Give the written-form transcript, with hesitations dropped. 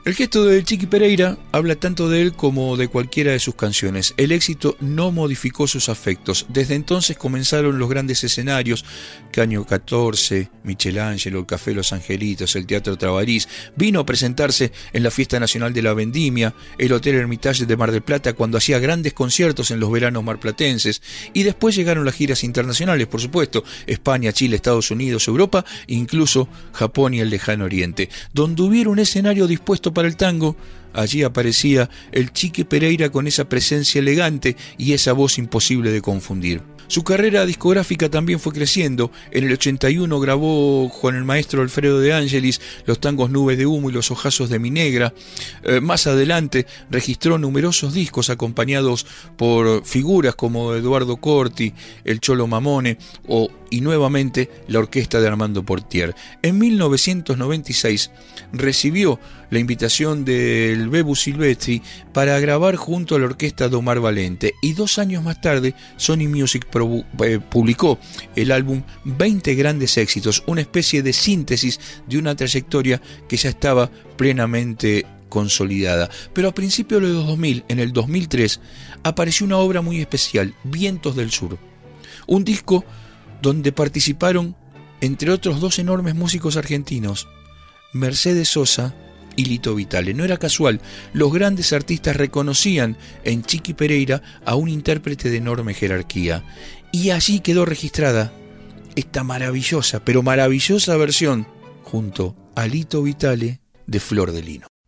El gesto de Chiqui Pereira habla tanto de él como de cualquiera de sus canciones. El éxito no modificó sus afectos. Desde entonces comenzaron los grandes escenarios, Caño 14, Michelangelo, el Café Los Angelitos, el Teatro Trabarís. Vino a presentarse en la Fiesta Nacional de la Vendimia, el Hotel Hermitage de Mar del Plata, cuando hacía grandes conciertos en los veranos marplatenses. Y después llegaron las giras internacionales, por supuesto, España, Chile, Estados Unidos, Europa, incluso Japón y el Lejano Oriente. Donde hubiera un escenario dispuesto para el tango, allí aparecía el Chiqui Pereira con esa presencia elegante y esa voz imposible de confundir. Su carrera discográfica también fue creciendo. En el 81 grabó con el maestro Alfredo de Angelis los tangos Nubes de Humo y Los Ojazos de mi Negra. Más adelante registró numerosos discos acompañados por figuras como Eduardo Corti, el Cholo Mamone y nuevamente la orquesta de Armando Portier. En 1996 recibió la invitación del Bebu Silvestri para grabar junto a la orquesta de Omar Valente, y 2 años más tarde Sony Music publicó el álbum 20 grandes éxitos, una especie de síntesis de una trayectoria que ya estaba plenamente consolidada. Pero a principios de los 2000, en el 2003, apareció una obra muy especial, Vientos del Sur, un disco donde participaron, entre otros, 2 enormes músicos argentinos, Mercedes Sosa y Lito Vitale. No era casual, los grandes artistas reconocían en Chiqui Pereira a un intérprete de enorme jerarquía, y allí quedó registrada esta maravillosa, pero maravillosa versión junto a Lito Vitale de Flor de Lino.